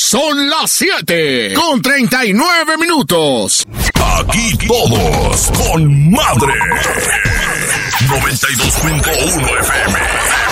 Son las 7:39. Aquí todos con madre. 92.1 FM.